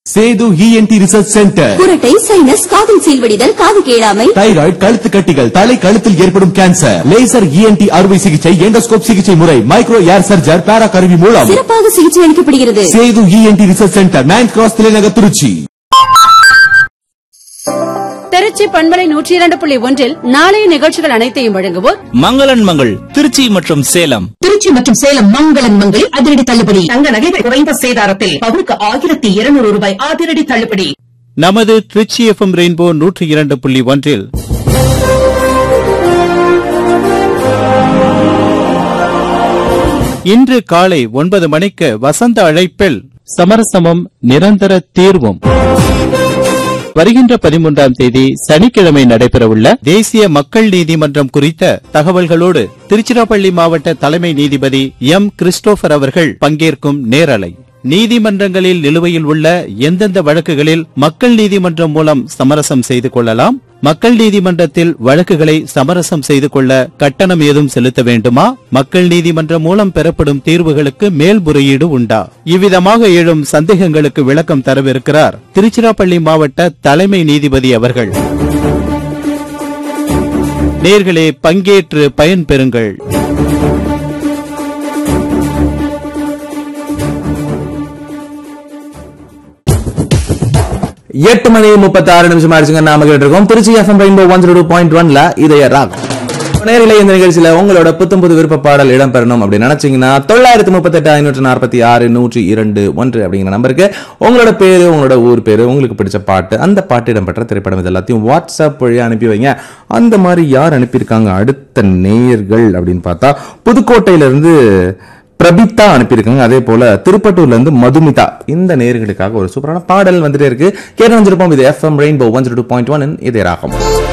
Setu ENT research centre. குரட்டை, sinus, காதில் சீல்வடிதல், காது கேளாமை, தைராய்டு, கழுத்து கட்டிகள், தலை கழுத்தில் ஏற்படும் கேன்சர், லேசர் ENT அறுவை சிகிச்சை, எண்டோஸ்கோப் சிகிச்சை முறை, மைக்ரோ ஏர் சர்ஜர், பேரா கருவி மூலம் சிறப்பாக சிகிச்சை அளிக்கப்படுகிறது. Setu ENT research centre, 9th cross, தலைநகர், திருச்சி. திருச்சி பண்பலை 102.1 நாளைய நிகழ்ச்சிகள் அனைத்தையும் வழங்குவோர் மங்களன் மங்கள் திருச்சி மற்றும் சேலம். திருச்சி மற்றும் சேலம் மங்களன் மங்கள் அதிரடி தள்ளுபடி. தங்க நகைகள் குறைந்த சேதாரத்தில் பவுனுக்கு 1200 ரூபாய் அதிரடி தள்ளுபடி. நமது திருச்சி FM ரெயின்போ 102.1 இன்று காலை 9 மணிக்கு வசந்த அழைப்பில் சமரசமும் நிரந்தர தீர்வும். வருகின்ற 13ஆம் தேதி சனிக்கிழமை நடைபெறவுள்ள தேசிய மக்கள் நீதிமன்றம் குறித்த தகவல்களோடு திருச்சிராப்பள்ளி மாவட்ட தலைமை நீதிபதி M. கிறிஸ்டோபர் அவர்கள் பங்கேற்கும் நேரலை. நீதிமன்றங்களில் நிலுவையில் உள்ள எந்தெந்த வழக்குகளில் மக்கள் நீதிமன்றம் மூலம் சமரசம் செய்து கொள்ளலாம், மக்கள் நீதிமன்றத்தில் வழக்குகளை சமரசம் செய்து கொள்ள கட்டணம் ஏதும் செலுத்த வேண்டுமா, மக்கள் நீதிமன்றம் மூலம் பெறப்படும் தீர்வுகளுக்கு மேல்முறையீடு உண்டா, இவ்விதமாக எழும் சந்தேகங்களுக்கு விளக்கம் தரவிருக்கிறார் திருச்சிராப்பள்ளி மாவட்ட தலைமை நீதிபதி அவர்கள். நேயர்களே, பங்கேற்று பயன்பெறுங்கள். 8:36 ஆயிடுச்சுங்க. நாம கேட்டிருக்கோம் திருச்சி FM ரெயின்போ 102.1ல இதய ராக். நேரிலே இந்த நிகழ்ச்சியில உங்களோட புத்தம்புது விருப்ப பாடல் இடம்பெறணும் அப்படின்னு நினைச்சீங்கன்னா 938-546-102-1 அப்படிங்கிற நம்பருக்கு உங்களோட பேரு, உங்களோட ஊர் பேரு, உங்களுக்கு பிடிச்ச பாட்டு, அந்த பாட்டு இடம்பெற்ற திரைப்படம் இது எல்லாத்தையும் வாட்ஸ்அப் வழியா அனுப்பி வைங்க. அந்த மாதிரி யார் அனுப்பியிருக்காங்க அடுத்த நேயர்கள் அப்படின்னு பார்த்தா புதுக்கோட்டையிலிருந்து பிரபிதா அனுப்பியிருக்காங்க. அதே போல திருப்பட்டூர்ல இருந்து மதுமிதா. இந்த நேயர்களுக்காக ஒரு சூப்பரான பாடல் வந்துட்டே இருக்கு. கேட்டு வந்திருப்போம். இது FM ரெயின்போ 102.1 இதே ராகம்.